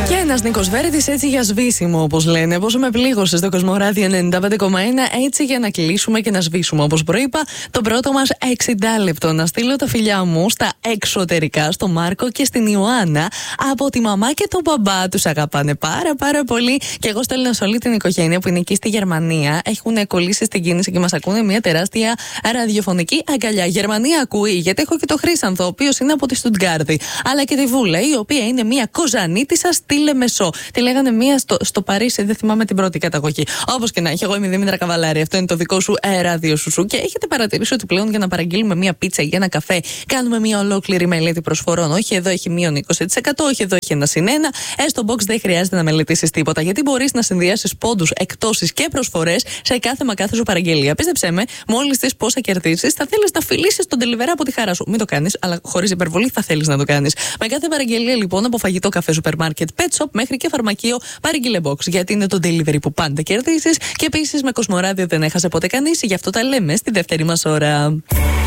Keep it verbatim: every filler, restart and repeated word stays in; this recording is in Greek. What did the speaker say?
Και ένας Νίκος Βέρτης έτσι για σβήσιμο, όπως λένε. Πόσο με πλήγωσε στο Κοσμοράδιο ενενήντα πέντε κόμμα ένα, έτσι για να κλείσουμε και να σβήσουμε. Όπως προείπα, το πρώτο μας εξήντα λεπτό. Να στείλω τα φιλιά μου στα εξωτερικά, στο Μάρκο και στην Ιωάννα. Από τη μαμά και τον μπαμπά, τους αγαπάνε πάρα πάρα πολύ. Και εγώ στέλνω σε όλη την οικογένεια που είναι εκεί στη Γερμανία. Έχουν κολλήσει στην κίνηση και μας ακούνε μια τεράστια ραδιοφωνική αγκαλιά. Γερμανία ακούει, γιατί έχω και το Χρήσανθο, ο οποίος είναι από τη Στουτγκάρδη. Αλλά και τη Βούλα, η οποία είναι μια κοζανίτισσα στη Λεμεσό. Τη λέγανε μία στο, στο Παρίσι, δεν θυμάμαι την πρώτη καταγωγή. Όπως και να έχει, εγώ είμαι η Δήμητρα Καβαλάρη. Αυτό είναι το δικό σου ε, ράδιο σουσού. Και έχετε παρατηρήσει ότι πλέον για να παραγγείλουμε μία πίτσα ή ένα καφέ, κάνουμε μία ολόκληρη μελέτη προσφορών. Όχι εδώ έχει μείον είκοσι τοις εκατό, όχι εδώ έχει ένα συν ένα. Ε, στο box δεν χρειάζεται να μελετήσεις τίποτα. Γιατί μπορείς να συνδυάσεις πόντους, εκτόσεις και προσφορές σε κάθε μα κάθε σου παραγγελία. Πίστεψέ με, μόλις δεις πόσα κερδίσεις, θα θέλεις να φιλήσεις τον delivery από τη χαρά σου. Μην το κάνεις, αλλά χωρίς υπερβολή θα θέλεις να το κάνεις. Με κάθε παραγγελία λοιπόν από φαγητό, καφέ, σούπερ μάρκετ, pet shop μέχρι και φαρμακείο, παρήγγειλε box. Γιατί είναι το delivery που πάντα κερδίσεις. Και επίσης με Κοσμοράδιο δεν έχασε ποτέ κανείς. Γι' αυτό τα λέμε στη δεύτερη μας ώρα.